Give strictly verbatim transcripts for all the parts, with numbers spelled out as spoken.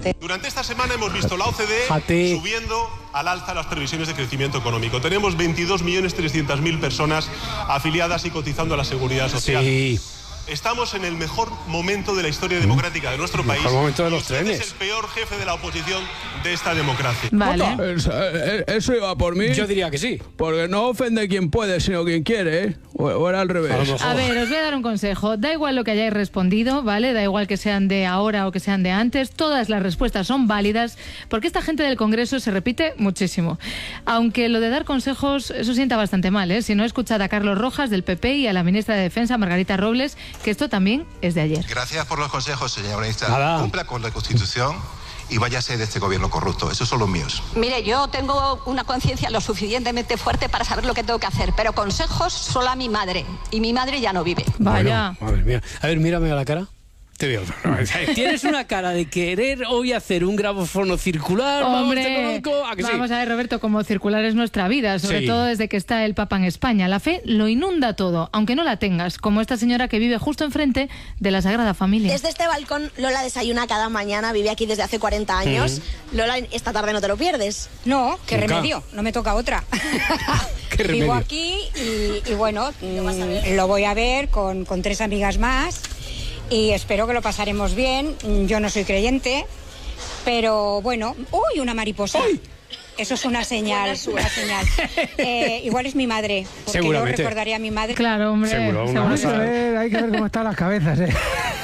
Jate. Durante esta semana hemos visto la O C D E Jate. subiendo al alza las previsiones de crecimiento económico. Tenemos veintidós millones trescientas mil personas afiliadas y cotizando a la Seguridad Social. Sí. Estamos en el mejor momento de la historia democrática de nuestro país. El mejor momento de los Usted trenes. es el peor jefe de la oposición de esta democracia. Vale. Eso, eso iba por mí. Yo diría que sí. Porque no ofende quien puede, sino quien quiere, ¿eh? O, o era al A lo revés. mejor. A ver, os voy a dar un consejo. Da igual lo que hayáis respondido, ¿vale? Da igual que sean de ahora o que sean de antes. Todas las respuestas son válidas porque esta gente del Congreso se repite muchísimo. Aunque lo de dar consejos, eso sienta bastante mal, ¿eh? Si no, escuchad a Carlos Rojas del P P y a la ministra de Defensa, Margarita Robles, que esto también es de ayer. Gracias por los consejos, señora ministra. Nada. Cumpla con la Constitución y váyase de este gobierno corrupto. Esos son los míos. Mire, yo tengo una conciencia lo suficientemente fuerte para saber lo que tengo que hacer, pero consejos solo a mi madre. Y mi madre ya no vive. Vaya. Bueno, madre mía. A ver, mírame a la cara. Te veo. Tienes una cara de querer hoy hacer un gramófono circular. Hombre, vamos, te conozco. ¿A que sí? vamos a ver, Roberto, como circular es nuestra vida, sobre Sí. todo desde que está el Papa en España. La fe lo inunda todo, aunque no la tengas, como esta señora que vive justo enfrente de la Sagrada Familia. Desde este balcón, Lola desayuna cada mañana, vive aquí desde hace cuarenta años. Lola, esta tarde no te lo pierdes. No, qué Nunca. remedio, no me toca otra. Qué remedio. Vivo aquí y, y bueno, mm, lo voy a ver con, con tres amigas más y espero que lo pasaremos bien. Yo no soy creyente, pero bueno, ¡uy, una mariposa! Eso es una señal, una señal. Eh, igual es mi madre, porque yo Seguramente. recordaré a mi madre. Claro, hombre. Seguro, una seguro cosa- que- Hay que ver, hay que ver cómo están las cabezas, ¿eh?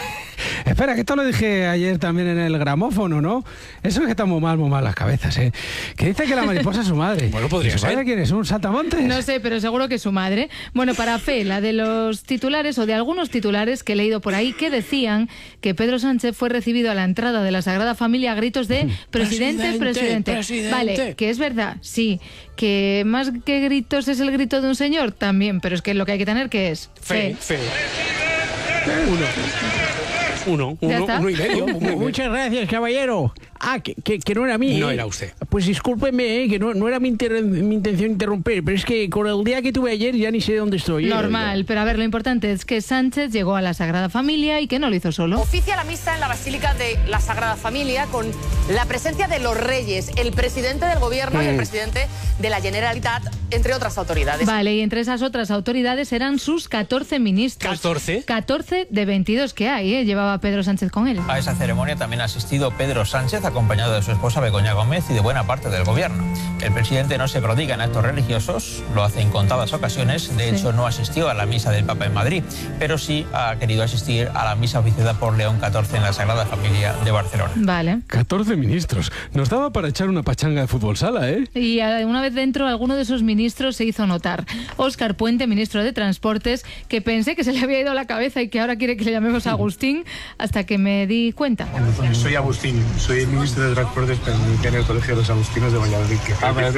Espera, que esto lo dije ayer también en el gramófono, ¿no? Eso es que están muy mal, muy mal las cabezas, ¿eh? Que dice que la mariposa es su madre. Bueno, podría ¿Y su ser. madre quién es? ¿Un saltamontes? No sé, pero seguro que su madre. Bueno, para fe, la de los titulares o de algunos titulares que he leído por ahí que decían que Pedro Sánchez fue recibido a la entrada de la Sagrada Familia a gritos de presidente, Presidente, presidente. presidente. Vale, que es verdad, sí. Que más que gritos es el grito de un señor, también. Pero es que lo que hay que tener que es Fe, fe. fe. Uno. Uno, ¿Ya uno, está? uno y medio. uno y medio. Muchas gracias, caballero. Ah, que, que, que no era mí. No ¿eh? era usted. Pues discúlpeme, ¿eh? Que no, no era mi, inter- mi intención interrumpir, pero es que con el día que tuve ayer ya ni sé dónde estoy. ¿eh? Normal, pero a ver, lo importante es que Sánchez llegó a la Sagrada Familia y que no lo hizo solo. Oficia la misa en la Basílica de la Sagrada Familia con la presencia de los reyes, el presidente del gobierno y el presidente de la Generalitat, entre otras autoridades. Vale, y entre esas otras autoridades eran sus catorce ministros. ¿catorce? catorce de veintidós que hay, ¿eh? Llevaba Pedro Sánchez con él. A esa ceremonia también ha asistido Pedro Sánchez, acompañado de su esposa Begoña Gómez y de buena parte del gobierno. El presidente no se prodiga en actos religiosos, lo hace en contadas ocasiones. De Sí. hecho, no asistió a la misa del Papa en Madrid, pero sí ha querido asistir a la misa oficiada por León catorce en la Sagrada Familia de Barcelona. Vale. catorce ministros. Nos daba para echar una pachanga de fútbol sala, ¿eh? Y a- una vez dentro, alguno de esos ministros se hizo notar. Óscar Puente, ministro de Transportes, que pensé que se le había ido la cabeza y que ahora quiere que le llamemos Agustín, hasta que me di cuenta. Soy Agustín, soy ministro de Transportes en el Colegio de los Agustinos de Valladolid, que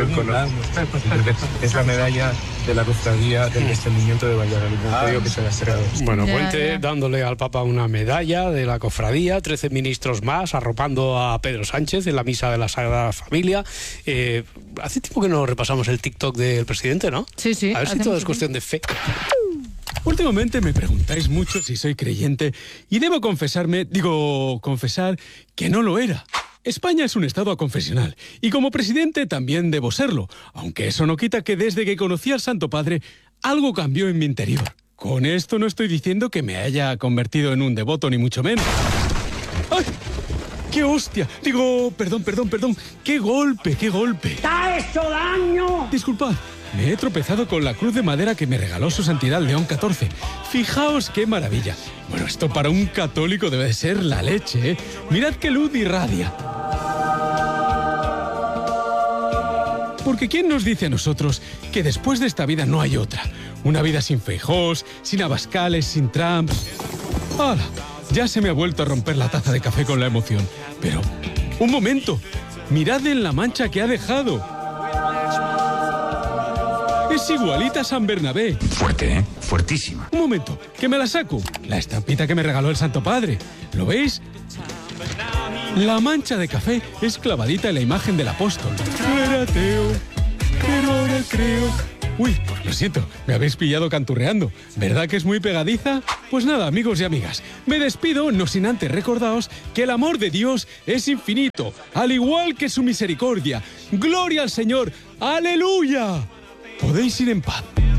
es la medalla de la cofradía del descendimiento de Valladolid. No te digo que se la has entregado. Bueno, Ya, Puente ya. dándole al Papa una medalla de la cofradía, trece ministros más arropando a Pedro Sánchez en la misa de la Sagrada Familia. Eh, hace tiempo que no repasamos el TikTok del presidente, ¿no? Sí, sí. A ver si hace todo mucho es cuestión de fe. Últimamente me preguntáis mucho si soy creyente y debo confesarme, digo, confesar que no lo era. España es un estado aconfesional y como presidente también debo serlo, aunque eso no quita que desde que conocí al Santo Padre algo cambió en mi interior. Con esto no estoy diciendo que me haya convertido en un devoto ni mucho menos. ¡Ay! ¡Qué hostia! Digo, perdón, perdón, perdón. ¡Qué golpe, qué golpe! ¡Te ha hecho daño! Disculpad, me he tropezado con la cruz de madera que me regaló su santidad León catorce. Fijaos qué maravilla. Bueno, esto para un católico debe de ser la leche, ¿eh? Mirad qué luz irradia. Porque ¿quién nos dice a nosotros que después de esta vida no hay otra? Una vida sin Feijóos, sin Abascales, sin Trump. ¡Hala! Ya se me ha vuelto a romper la taza de café con la emoción. Pero, un momento. Mirad en la mancha que ha dejado. Es igualita a San Bernabé. Fuerte, ¿eh? Fuertísima. Un momento, que me la saco. La estampita que me regaló el Santo Padre. ¿Lo veis? La mancha de café es clavadita en la imagen del apóstol. Yo era ateo, pero ahora creo. Uy, lo siento, me habéis pillado canturreando. ¿Verdad que es muy pegadiza? Pues nada, amigos y amigas, me despido no sin antes recordaros que el amor de Dios es infinito, al igual que su misericordia. ¡Gloria al Señor! ¡Aleluya! Podéis ir en paz.